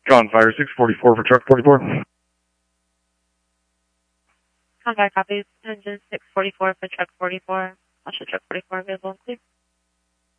John Fire 644 for truck 44. Convoy copies. Engine 644 for truck 44. I'll show truck 44 available and clear.